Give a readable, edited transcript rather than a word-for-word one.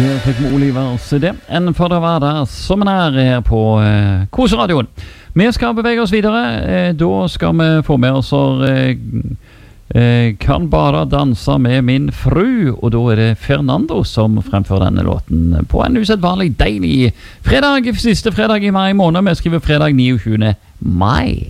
Der fikk vi Oliver CD, en for det var der som en her på Koseradioen. Vi skal bevege oss videre. Da skal vi få med oss Kan bare danse med min fru, og da det Fernando som fremfører denne låten på en usedvanlig deilig fredag, siste fredag i mai måned. Vi skriver fredag 29. mai.